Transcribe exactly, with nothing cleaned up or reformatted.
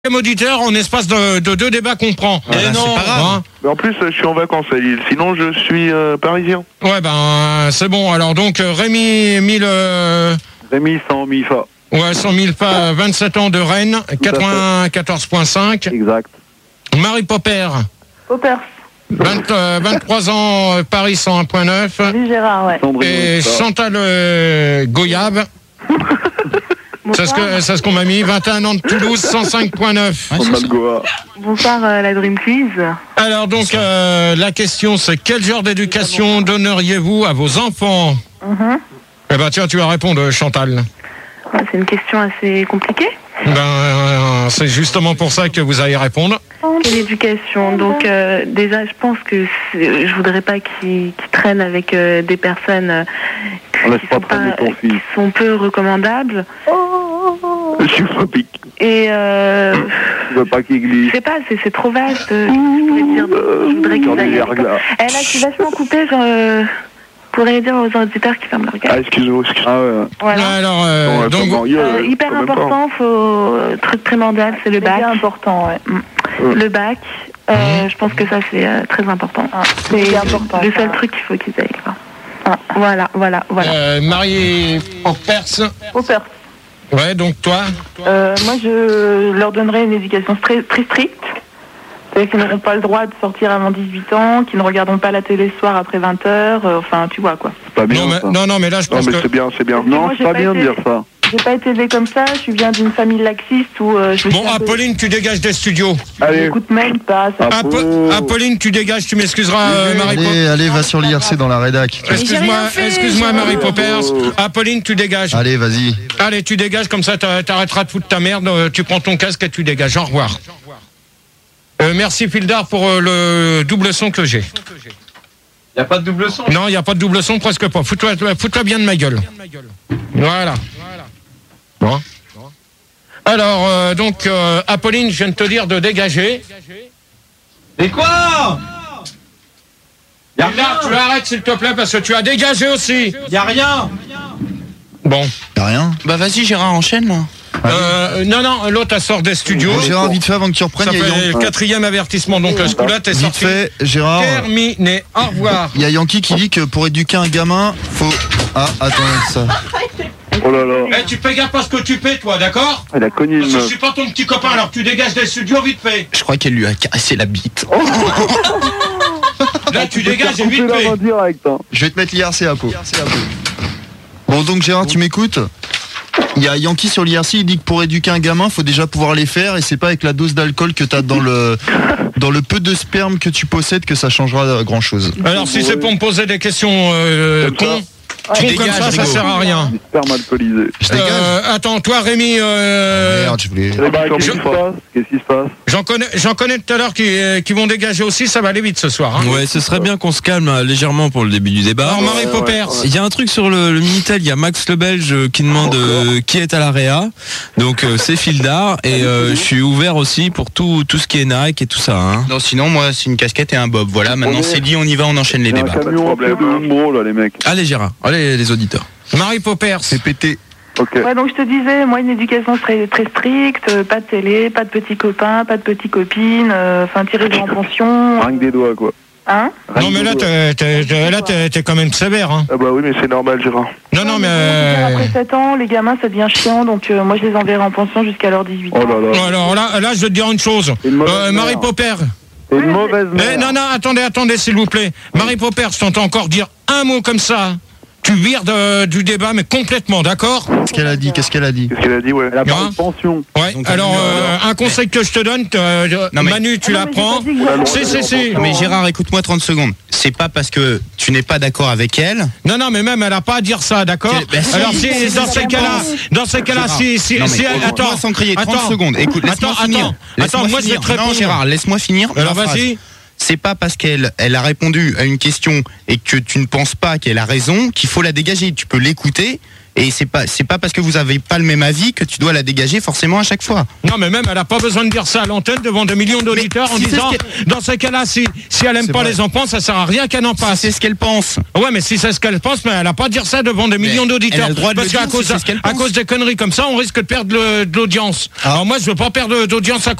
Auditeur en espace de, de deux débats qu'on prend. Voilà, non, c'est pas grave. Hein. Mais en plus, je suis en vacances à Lille. Sinon, je suis euh, parisien. Ouais, ben, c'est bon. Alors, donc, Rémi, mille, euh, Rémi cent mille fa. ouais, cent mille fa, vingt-sept ans de Rennes, quatre-vingt-quatorze virgule cinq. Exact. Marie Popper, Popper. vingt, euh, vingt-trois ans, euh, Paris cent un virgule neuf. Salut Gérard, ouais. Et Chantal euh, Goyab, c'est ce que- c'est ce qu'on m'a mis, vingt et un ans de Toulouse, cent cinq virgule neuf. Bonsoir euh, la Dream Quiz. Alors donc, euh, la question c'est quel genre d'éducation donneriez-vous à vos enfants? Mhm. Eh ben tiens, tu vas répondre, Chantal. Ouais, c'est une question assez compliquée. Ben, euh, c'est justement pour ça que vous allez répondre. Quelle éducation? Donc euh, déjà, je pense que c'est- je voudrais pas qu'ils qu'ils traînent avec euh, des personnes euh, On laisse qui, pas sont traîner pas, ton fils. qui sont peu recommandables. Je suis phobique. Et euh, Je veux pas qu'il je glisse. sais pas, c'est c'est trop vaste. euh, Je pourrais dire. Je voudrais qu'ils Dans les aillent. à l'école. verglas. Eh, là, je suis vachement coupée. Je euh, pourrais dire aux auditeurs qui ferment leur Ah, gueule. excuse-moi. excuse Ah ouais. Voilà. Alors, euh, Bon, donc, attends, Mario, Euh, euh, hyper quand même pas. important, faut euh, truc primordial, c'est le bac. C'est important, ouais. Ouais. Le bac, euh, je pense que ça c'est euh, très important. C'est important. Le seul truc qu'il faut qu'ils aient. Quoi. Ah, voilà, voilà, voilà. euh, Marie Poppers. Popper. Ouais, donc toi. Euh, moi, je leur donnerais une éducation très, très stricte. C'est-à-dire qu'ils n'auront pas le droit de sortir avant dix-huit ans, qu'ils ne regarderont pas la télé le soir après vingt heures. euh, enfin, tu vois quoi. C'est pas bien. Non mais, ça. non, non, mais là je Non, pense mais que. c'est bien, c'est bien. Parce que Non, moi, c'est j'ai pas pas bien de été- dire ça. J'ai pas été élevée comme ça. Je viens d'une famille laxiste où euh, je me Bon, suis un peu- Apolline, tu dégages des studios. Allez. Écoute même pas. Ça... Ah, Apo- bon. Apolline, tu dégages, tu m'excuseras, euh, Marie Poppers. Allez, allez, va sur l'I R C dans la rédac. Excuse-moi, excuse-moi, Marie Poppers. Apolline, tu dégages. Allez, vas-y. Allez, tu dégages, comme ça t'a- t'arrêteras de foutre ta merde, euh, tu prends ton casque et tu dégages. Au revoir. Euh, merci Fildar pour euh, le double son que j'ai. Y a pas de double son. Non, il n'y a pas de double son, presque pas. Fous-toi fous-toi bien de ma gueule. Voilà. Bon. Alors, euh, donc, euh, Apolline, je viens de te dire de dégager. Et quoi? Y a Fildar, tu rien. arrêtes s'il te plaît, parce que tu as dégagé aussi. Y a rien. Bon. Y'a rien. Bah vas-y Gérard, enchaîne là. Euh, non, non, l'autre, elle sort des studios. Bon, Gérard, vite fait avant que tu reprennes, Ça il y a fait le Yan- quatrième avertissement, donc ce coup-là, t'es Vite sorti. fait, Gérard. Terminé. Au revoir. Il y a Yankee qui dit que pour éduquer un gamin, faut. Ah, attends, ça. Oh là là. Eh, tu fais gaffe à ce que tu paies, toi, d'accord? Elle a connu Parce une que je meuf. suis pas ton petit copain, alors tu dégages des studios vite fait. Je crois qu'elle lui a caressé la bite. Là, tu dégages et vite fait. en direct. Hein. Je vais te mettre l'I R C à peau. Bon, donc Gérard, tu m'écoutes? Il y a Yankee sur l'I R C, il dit que pour éduquer un gamin, faut déjà pouvoir les faire et c'est pas avec la dose d'alcool que t'as dans le dans le peu de sperme que tu possèdes que ça changera grand chose. Alors, si c'est pour me poser des questions euh, Comme ça. cons, cons Tu comme dégages, ça, ça Rigo. sert à rien. Sperme alcoolisé. Je dégage. Euh, attends, toi, Rémi, euh, Merde, je voulais. Eh ben, Qu'est-ce je- qui se passe Qu'est-ce qui se passe j'en connais, j'en connais tout à l'heure qui, euh, qui vont dégager aussi, ça va aller vite ce soir. Hein. Ouais, ce serait bien qu'on se calme euh, légèrement pour le début du débat. Alors, Marie ouais, Poppers. ouais, Il y a un truc sur le, le Minitel, il y a Max le Belge euh, qui demande euh, qui est à la réa. Donc euh, c'est Fildar et euh, je suis ouvert aussi pour tout, tout ce qui est Nike et tout ça. Hein. Non, sinon moi c'est une casquette et un bob. Voilà, maintenant c'est dit, on y va, on enchaîne les Il y a un débats. camion en fait de Umbro là, les mecs. Allez Gérard, allez les auditeurs. Marie Poppers. C'est pété. Ok. Ouais, donc je te disais, moi, une éducation très, très stricte, euh, pas de télé, pas de petits copains, pas de petites copines, euh, enfin, tirer en pension. Rien que des doigts, quoi. Hein? Rien Non, que mais des là, doigts. t'es, t'es- t'es- là, t'es, t'es quand même sévère. Hein. Ah bah oui, mais c'est normal, Gérard. Non, non, mais. Après euh, sept ans, les gamins, ça devient chiant, donc euh, moi, je les enverrai en pension jusqu'à leurs dix-huit ans. Oh là là. Alors là, là, je vais te dire une chose. C'est une mauvaise Euh, Marie mère. Poppers. C'est une mauvaise Eh, mère. non, non, attendez, attendez, s'il vous plaît. Marie Poppers, je t'entends encore dire un mot comme ça. Tu vires de- du débat, mais complètement, d'accord? Qu'est-ce qu'elle a dit? Qu'est-ce qu'elle a dit? Qu'est-ce qu'elle a dit, ouais? Elle a parlé de pension. Ouais. Donc, Alors, euh, euh, un conseil que je te donne, euh, Non, mais- Manu, tu Ah non, la mais j'ai prends. pas dit que j'avais- Si, si, si. Mais Gérard, écoute-moi trente secondes. C'est pas parce que tu n'es pas d'accord avec elle. Non, non, mais même, elle a pas à dire ça, d'accord? Quel- ben si, Alors, si, c'est dans ce ces qu'elle cas-là, pense. dans ces cas-là, Gérard. si, si, Non, mais si, écoute-moi attends. sans crier, trente attends. secondes. Écoute, laisse-moi Attends, finir. attends. Laisse-moi Attends, moi, je vais finir. te répondre. Non, Gérard, laisse-moi finir. Alors, ma phrase. vas-y. C'est pas parce qu'elle elle a répondu à une question et que tu ne penses pas qu'elle a raison qu'il faut la dégager. Tu peux l'écouter Et c'est pas, c'est pas parce que vous avez pas le même avis que tu dois la dégager forcément à chaque fois. Non, mais même, elle n'a pas besoin de dire ça à l'antenne devant des millions d'auditeurs en si c'est disant, ce qu'elle- dans ce cas-là, si, si elle aime C'est pas vrai. les enfants, ça sert à rien qu'elle en passe. C'est ce qu'elle pense. Ouais, mais si c'est ce qu'elle pense, mais elle n'a pas à dire ça devant des millions elle d'auditeurs. a le droit de Parce le qu'à dire cause, si c'est ce qu'elle à pense. cause des conneries comme ça, on risque de perdre le- de l'audience. Alors moi, je veux pas perdre d'audience à